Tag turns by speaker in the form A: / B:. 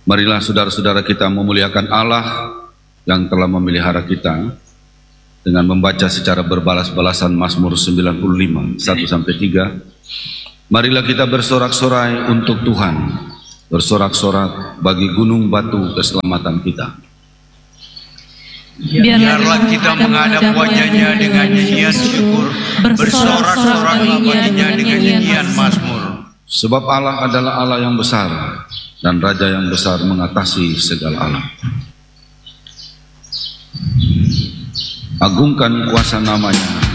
A: Marilah saudara-saudara kita memuliakan Allah yang telah memelihara kita dengan membaca secara berbalas-balasan Mazmur 95, 1-3. Marilah kita bersorak-sorai untuk Tuhan, bersorak-sorak bagi gunung batu keselamatan kita.
B: Biarlah kita menghadap wajahnya dengan nyanyian syukur, bersorak-sorak baginya dengan nyanyian Mazmur.
A: Sebab Allah adalah Allah yang besar, dan Raja yang besar mengatasi segala Allah. Agungkan kuasa namanya,